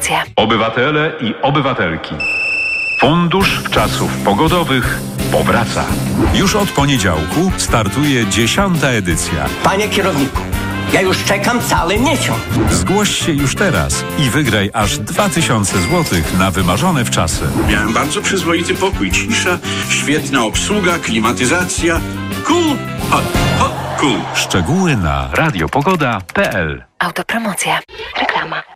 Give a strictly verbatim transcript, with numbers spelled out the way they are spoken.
Autopromocje. Obywatele i obywatelki. Fundusz Czasów Pogodowych powraca. Już od poniedziałku startuje dziesiąta edycja. Panie kierowniku, ja już czekam cały miesiąc. Zgłoś się już teraz i wygraj aż dwa tysiące złotych na wymarzone wczasy. Miałem bardzo przyzwoity pokój, cisza, świetna obsługa, klimatyzacja. Cool, hot, hot, cool. Szczegóły na radiopogoda kropka p l. Autopromocje. Reklama.